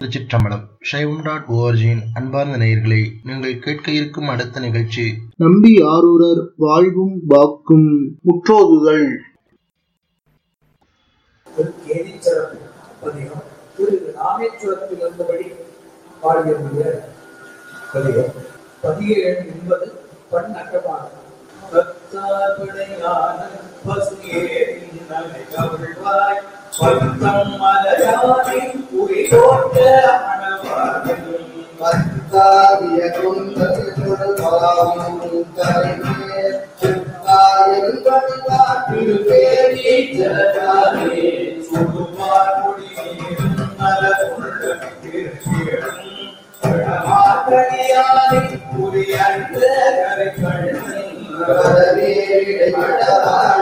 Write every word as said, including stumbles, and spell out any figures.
திருச்சிற்றம்பலம். சைவம் டாட் ஓஆர்ஜியின் அன்பார்ந்த நேயர்களே, நீங்கள் கேட்க இருக்கும் அடுத்த நிகழ்ச்சி நம்பி ஆரூரர் வாழ்வும் வாக்கும் முற்றோதுதல். ராமேஸ்வரத்தில் இருந்தபடி பாடிய பதிகேழு என்பது பண் அட்டமாகும். பத்தம் மலையாரின் குறிதோட்ட மணவாரின் பத்தாவிய குந்தல் பாவின் கரைமே சித்தாயல் கடிவார் திருவேணி ஜலதாரே சுடுவார் குடிநீரும் நலமுள்ள திருக்கேளும் கடமார்கடியாரின் குறியந்த கரைக்கண்ணன் கடவேரிடை கடவாள்